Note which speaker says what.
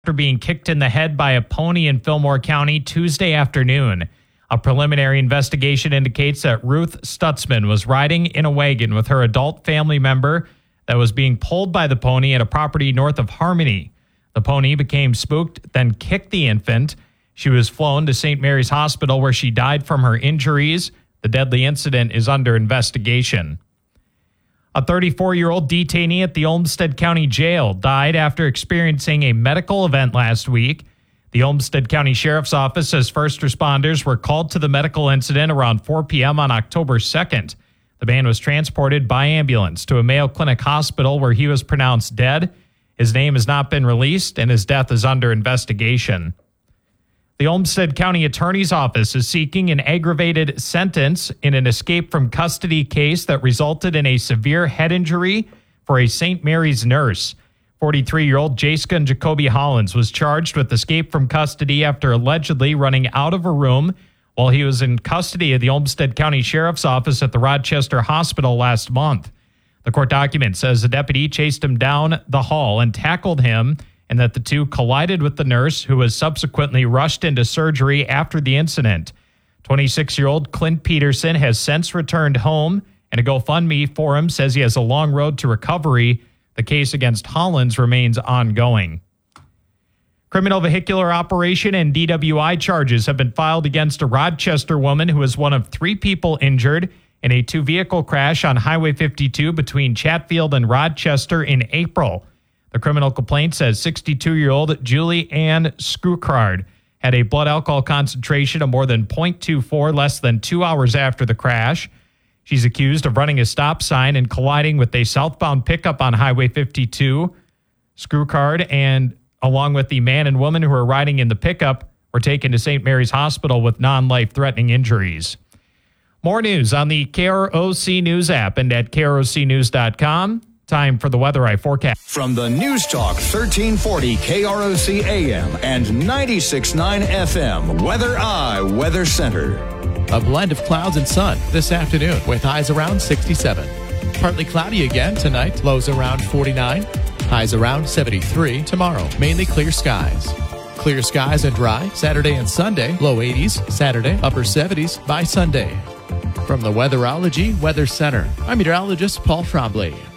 Speaker 1: after being kicked in the head by a pony in Fillmore County Tuesday afternoon. A preliminary investigation indicates that Ruth Stutzman was riding in a wagon with her adult family member that was being pulled by the pony at a property north of Harmony. The pony became spooked, then kicked the infant. She was flown to St. Mary's Hospital where she died from her injuries. The deadly incident is under investigation. A 34-year-old detainee at the Olmsted County Jail died after experiencing a medical event last week. The Olmsted County Sheriff's Office says first responders were called to the medical incident around 4 p.m. on October 2nd. The man was transported by ambulance to a Mayo Clinic hospital where he was pronounced dead. His name has not been released, and his death is under investigation. The Olmsted County Attorney's Office is seeking an aggravated sentence in an escape from custody case that resulted in a severe head injury for a St. Mary's nurse. 43-year-old Jason Jacoby Hollins was charged with escape from custody after allegedly running out of a room while he was in custody of the Olmsted County Sheriff's Office at the Rochester Hospital last month. The court document says the deputy chased him down the hall and tackled him, and that the two collided with the nurse, who was subsequently rushed into surgery after the incident. 26-year-old Clint Peterson has since returned home, and a GoFundMe for him says he has a long road to recovery. The case against Hollins remains ongoing. Criminal vehicular operation and DWI charges have been filed against a Rochester woman who was one of 3 people injured in a 2-vehicle crash on Highway 52 between Chatfield and Rochester in April. The criminal complaint says 62-year-old Julie Ann Scrucard had a blood alcohol concentration of more than 0.24 less than 2 hours after the crash. She's accused of running a stop sign and colliding with a southbound pickup on Highway 52. Scrucard, and along with the man and woman who were riding in the pickup, were taken to St. Mary's Hospital with non-life-threatening injuries. More news on the KROC News app and at krocnews.com. Time for the Weather Eye forecast.
Speaker 2: From the News Talk 1340 KROC AM and 96.9 FM, Weather Eye Weather Center.
Speaker 3: A blend of clouds and sun this afternoon with highs around 67. Partly cloudy again tonight, lows around 49. Highs around 73 tomorrow, mainly clear skies. Clear skies and dry Saturday and Sunday, low 80s Saturday, upper 70s by Sunday. From the Weatherology Weather Center, I'm meteorologist Paul Trombley.